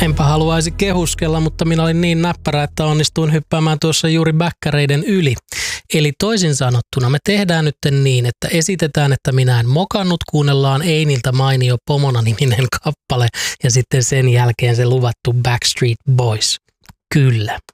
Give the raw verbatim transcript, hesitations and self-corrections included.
Enpä haluaisi kehuskella, mutta minä olin niin näppärä, että onnistuin hyppäämään tuossa juuri bäkkäreiden yli. Eli toisin sanottuna me tehdään nyt niin, että esitetään, että minä en mokannut, kuunnellaan Einiltä Mainio Pomona-niminen kappale ja sitten sen jälkeen se luvattu Backstreet Boys. Kyllä.